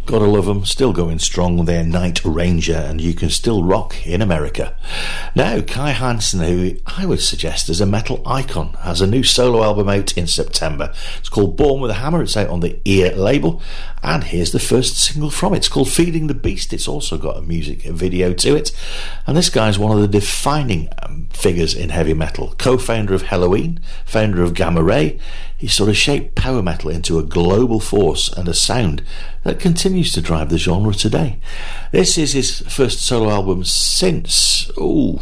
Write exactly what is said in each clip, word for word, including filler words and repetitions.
Gotta love them, still going strong. They're Night Ranger, and you can still rock in America. Now, Kai Hansen, who I would suggest is a metal icon, has a new solo album out in September. It's called Born with a Hammer. It's out on the Ear label, and here's the first single from it. It's called Feeding the Beast. It's also got a music video to it, and this guy's one of the defining um, figures in heavy metal. Co-founder of Helloween, founder of Gamma Ray. He sort of shaped power metal into a global force and a sound that continues to drive the genre today. This is his first solo album since, oh,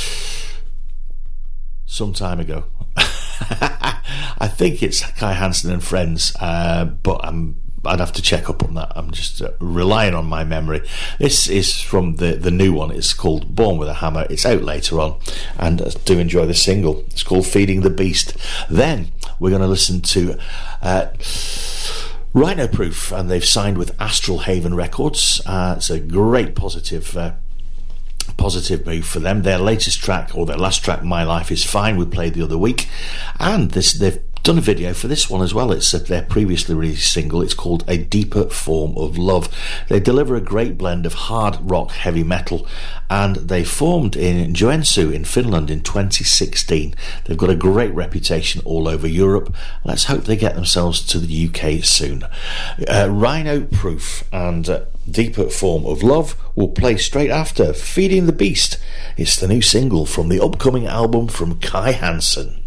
some time ago. I think it's Kai Hansen and Friends, uh, but I'm I'd have to check up on that. I'm just uh, relying on my memory. This is from the, the new one. It's called Born with a Hammer. It's out later on, and uh, do enjoy the single. It's called Feeding the Beast. Then we're going to listen to uh, Rhino Proof, and they've signed with Astral Haven Records. Uh, it's a great positive uh, positive move for them. Their latest track, or their last track, My Life Is Fine, we played the other week, and this they've done a video for this one as well. It's their previously released single. It's called A Deeper Form of Love. They deliver a great blend of hard rock, heavy metal, and they formed in Joensuu in Finland in twenty sixteen. They've got a great reputation all over Europe. Let's hope they get themselves to the U K soon. Uh, Rhino Proof and uh, Deeper Form of Love will play straight after Feeding the Beast. It's the new single from the upcoming album from Kai Hansen.